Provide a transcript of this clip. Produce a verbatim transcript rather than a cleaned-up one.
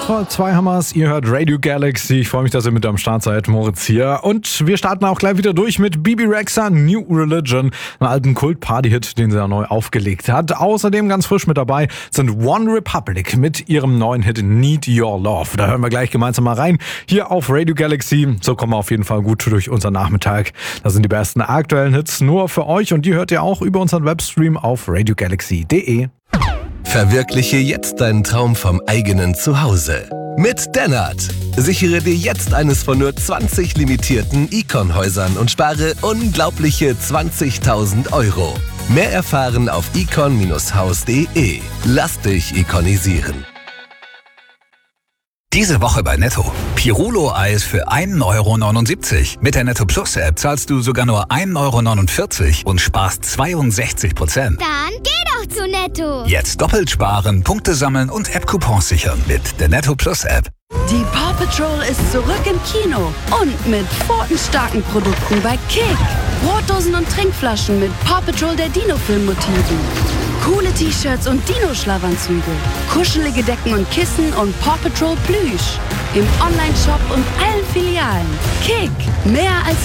Mittwoch, zwei Hammers, ihr hört Radio Galaxy. Ich freue mich, dass ihr mit am Start seid, Moritz hier. Und wir starten auch gleich wieder durch mit Bebe Rexha, New Religion, einen alten Kult-Party-Hit, den sie ja neu aufgelegt hat. Außerdem ganz frisch mit dabei sind One Republic mit ihrem neuen Hit Need Your Love. Da hören wir gleich gemeinsam mal rein, hier auf Radio Galaxy. So kommen wir auf jeden Fall gut durch unseren Nachmittag. Das sind die besten aktuellen Hits nur für euch und die hört ihr auch über unseren Webstream auf radio galaxy punkt de. Verwirkliche jetzt deinen Traum vom eigenen Zuhause. Mit Dennert. Sichere dir jetzt eines von nur zwanzig limitierten Icon-Häusern und spare unglaubliche zwanzigtausend Euro. Mehr erfahren auf icon Bindestrich haus punkt de. Lass dich ikonisieren. Diese Woche bei Netto. Pirulo-Eis für ein Euro neunundsiebzig. Mit der Netto Plus App zahlst du sogar nur ein Euro neunundvierzig und sparst zweiundsechzig Prozent. Dann geh doch zu Netto. Jetzt doppelt sparen, Punkte sammeln und App-Coupons sichern mit der Netto Plus App. Die Paw Patrol ist zurück im Kino und mit pfotenstarken Produkten bei Kick. Brotdosen und Trinkflaschen mit Paw Patrol der Dino-Film-Motiven. Coole T-Shirts und Dino-Schlafanzüge. Kuschelige Decken und Kissen und Paw Patrol Plüsch. Im Online-Shop und allen Filialen. Kick, mehr als